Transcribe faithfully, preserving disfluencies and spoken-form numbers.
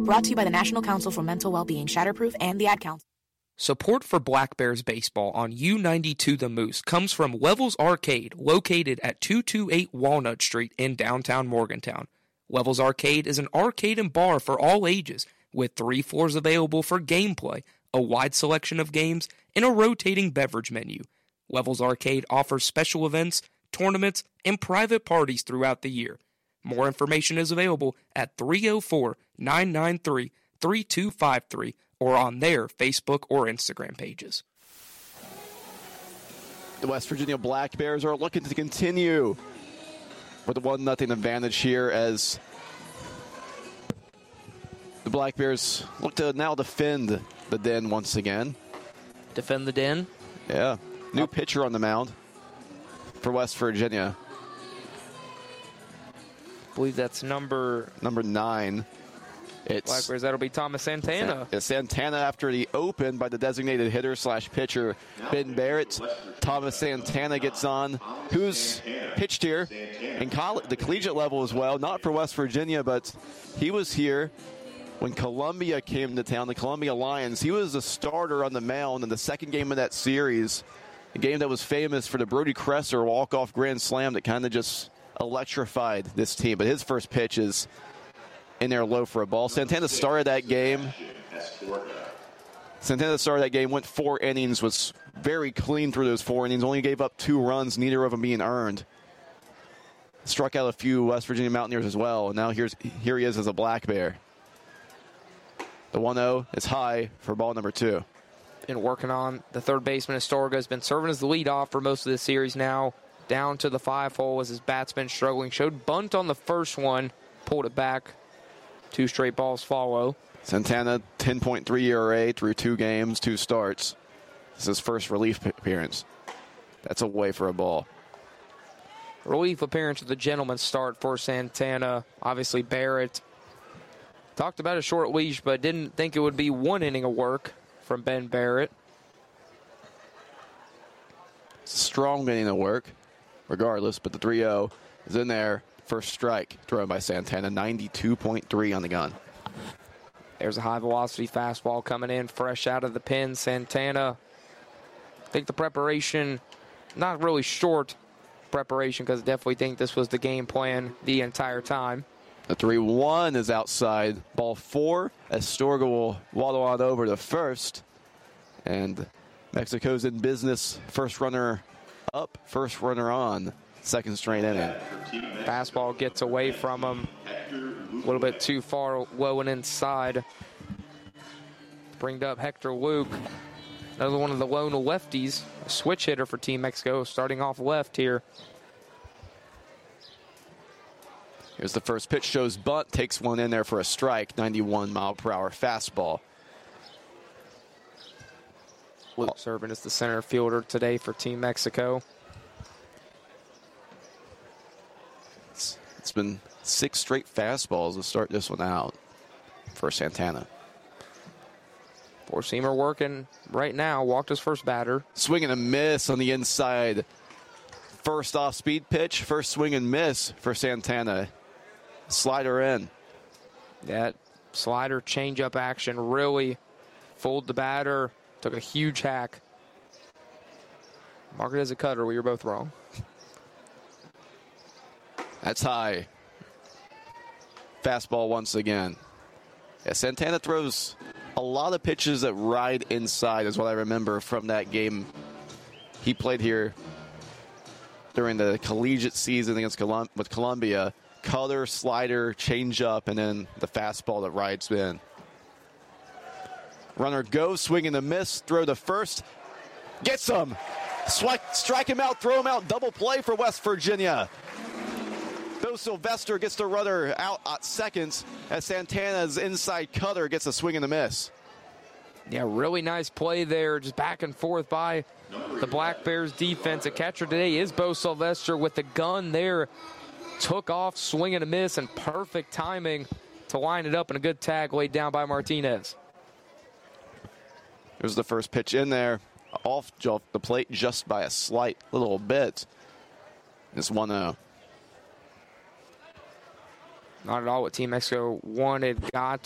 Brought to you by the National Council for Mental Wellbeing, Shatterproof, and the Ad Council. Support for Black Bears baseball on U ninety-two The Moose comes from Levels Arcade, located at two two eight Walnut Street in downtown Morgantown. Levels Arcade is an arcade and bar for all ages, with three floors available for gameplay, a wide selection of games, and a rotating beverage menu. Levels Arcade offers special events, tournaments, and private parties throughout the year. More information is available at three oh four, nine nine three, three two five three or on their Facebook or Instagram pages. The West Virginia Black Bears are looking to continue with a one nothing advantage here as the Black Bears look to now defend the den once again. Defend the den? Yeah. New pitcher on the mound for West Virginia. I believe that's number... Number nine. It's Black Bears, that'll be Thomas Santana. It's Santana after the open by the designated hitter slash pitcher, Ben Barrett. Thomas Santana gets on, who's pitched here in coll- the collegiate level as well. Not for West Virginia, but he was here when Columbia came to town, the Columbia Lions. He was a starter on the mound in the second game of that series, a game that was famous for the Brody Kresser walk-off grand slam that kind of just electrified this team. But his first pitch is in there low for a ball. Santana started that game. Santana started that game, went four innings, was very clean through those four innings, only gave up two runs, neither of them being earned. Struck out a few West Virginia Mountaineers as well, and now here's here he is as a Black Bear. The one oh is high for ball number two. And working on the third baseman, Astorga has been serving as the leadoff for most of this series now. Down to the five hole as his bat's been struggling. Showed bunt on the first one, pulled it back. Two straight balls follow. Santana, ten point three E R A through two games, two starts. This is his first relief appearance. That's a way for a ball. Relief appearance with a gentleman's start for Santana. Obviously, Barrett talked about a short leash, but didn't think it would be one inning of work from Ben Barrett. Strong inning of work, regardless, but the three oh is in there. First strike thrown by Santana, ninety-two point three on the gun. There's a high-velocity fastball coming in fresh out of the pen. Santana, I think the preparation, not really short preparation, because I definitely think this was the game plan the entire time. The three one is outside. Ball four. Astorga will waddle on over to first. And Mexico's in business. First runner up, first runner on. Second straight inning. Fastball gets away from him. A little bit too far low and inside. Bringed up Hector Luke. Another one of the lone lefties. A switch hitter for Team Mexico, starting off left here. Here's the first pitch. Shows bunt. Takes one in there for a strike. ninety-one mile per hour fastball. Luke serving as the center fielder today for Team Mexico. It's been six straight fastballs to start this one out for Santana. Four-seamer working right now. Walked his first batter. Swing and a miss on the inside. First off-speed pitch. First swing and miss for Santana. Slider in. That slider changeup action really fooled the batter. Took a huge hack. Mark it as a cutter. We were both wrong. That's high. Fastball once again. Yeah, Santana throws a lot of pitches that ride inside is what I remember from that game he played here during the collegiate season against Colum- with Columbia. Cutter, slider, changeup, and then the fastball that rides in. Runner goes, swing and a miss, throw to first. Gets him. Strike, strike him out, throw him out, double play for West Virginia. Bo Sylvester gets the runner out at second as Santana's inside cutter gets a swing and a miss. Yeah, really nice play there, just back and forth by the Black Bears defense. A catcher today is Bo Sylvester with the gun there. Took off, swing and a miss, and perfect timing to line it up, and a good tag laid down by Martinez. Here's the first pitch in there, off the plate just by a slight little bit. It's one oh. Not at all what Team Mexico wanted. Got